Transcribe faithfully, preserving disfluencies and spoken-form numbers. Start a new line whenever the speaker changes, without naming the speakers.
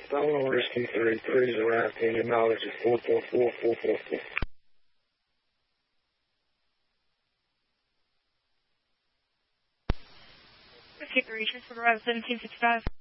Stolen Rescue three, cruise arrived in your knowledge of four four four four four four.
Rescue three, transfer arrived seventeen sixty-five.